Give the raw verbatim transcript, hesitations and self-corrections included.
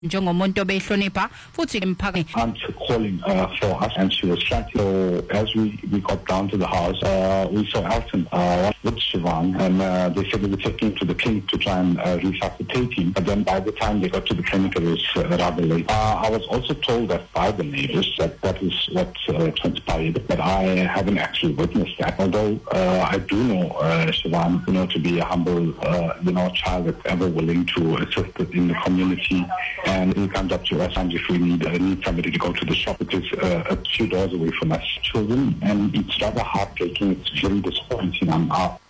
njengomuntu obehlonipha futhi emphakathini. Aunt calling uh, for us, and she was frantic. So as we, we got down to the house, uh, we saw Elton uh, with Siobhan, and uh, they said they were taking him to the clinic to try and uh, resuscitate him. But then by the time they got to the clinic, it was uh, rather late. Uh, I was also told that by the neighbors that that was what uh, transpired, but I haven't actually witnessed that. Although uh, I do know uh, Siobhan, you know, to be a humble, uh, you know, child that's ever willing to assist in the community. And he comes up to us, and if we need, uh, need somebody to go to the shop, it is uh, a few doors away from us children, and it's rather heartbreaking. It's very disappointing. I'm, uh,